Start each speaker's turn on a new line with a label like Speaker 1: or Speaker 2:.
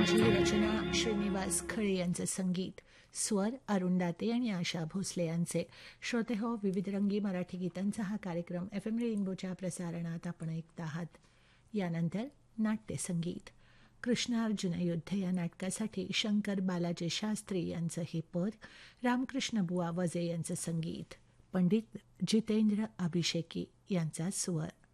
Speaker 1: माझी रचना श्रीनिवास खळे यांचं संगीत, स्वर अरुण दाते आणि आशा भोसले यांचे. श्रोते हो, विविध रंगी मराठी गीतांचा हा कार्यक्रम FM रेनबोच्या प्रसारणात आपण ऐकत आहात. यानंतर नाट्यसंगीत. कृष्णार्जुन युद्ध या नाटकासाठी शंकर बालाजी शास्त्री यांचं हे पद, रामकृष्ण बुवा वजे यांचं संगीत, पंडित जितेंद्र अभिषेकी यांचा स्वर.